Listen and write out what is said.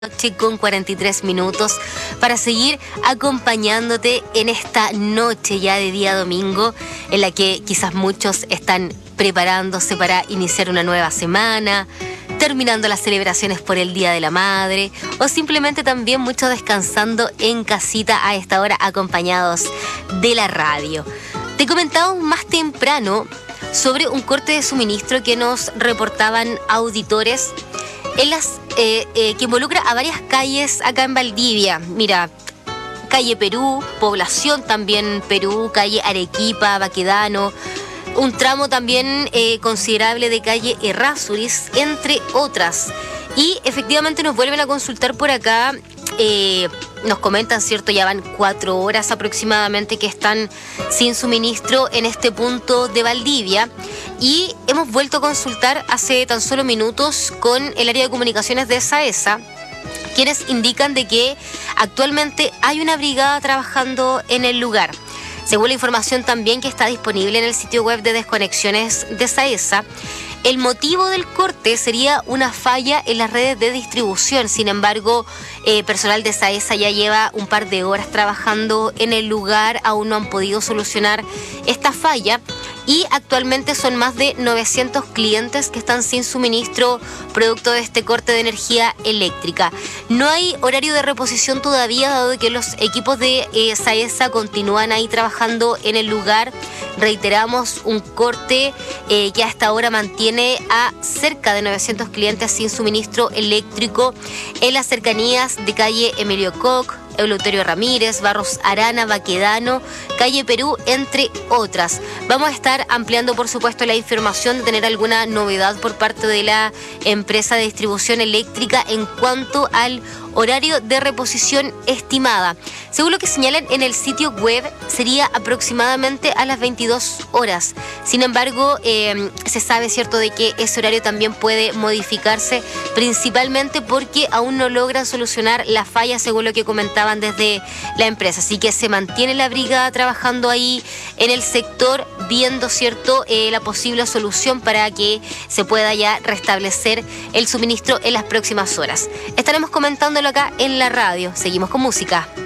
Noche con 43 minutos para seguir acompañándote en esta noche ya de día domingo, en la que quizás muchos están preparándose para iniciar una nueva semana, terminando las celebraciones por el Día de la Madre, o simplemente también muchos descansando en casita a esta hora acompañados de la radio. Te comentaba más temprano sobre un corte de suministro que nos reportaban auditores que involucra a varias calles acá en Valdivia. Mira, calle Perú, Población también Perú, calle Arequipa, Baquedano, un tramo también considerable de calle Errázuriz, entre otras. Y efectivamente nos vuelven a consultar por acá, nos comentan, ¿cierto? Ya van 4 horas aproximadamente que están sin suministro en este punto de Valdivia. Y hemos vuelto a consultar hace tan solo minutos con el área de comunicaciones de SAESA, quienes indican de que actualmente hay una brigada trabajando en el lugar. Según la información también que está disponible en el sitio web de desconexiones de SAESA, el motivo del corte sería una falla en las redes de distribución. Sin embargo, personal de SAESA ya lleva un par de horas trabajando en el lugar, aún no han podido solucionar esta falla. Y actualmente son más de 900 clientes que están sin suministro producto de este corte de energía eléctrica. No hay horario de reposición todavía, dado que los equipos de SAESA continúan ahí trabajando en el lugar. Reiteramos, un corte que hasta ahora mantiene a cerca de 900 clientes sin suministro eléctrico en las cercanías de calle Emilio Koch, Eleuterio Ramírez, Barros Arana, Baquedano, calle Perú, entre otras. Vamos a estar ampliando, por supuesto, la información de tener alguna novedad por parte de la empresa de distribución eléctrica en cuanto al horario de reposición estimada. Según lo que señalan en el sitio web, sería aproximadamente a las 22 horas. Sin embargo, se sabe, ¿cierto?, de que ese horario también puede modificarse, principalmente porque aún no logran solucionar la falla, según lo que comentaban desde la empresa. Así que se mantiene la brigada trabajando ahí en el sector, viendo, ¿cierto?, la posible solución para que se pueda ya restablecer el suministro en las próximas horas. Estaremos comentándolo acá en la radio. Seguimos con música.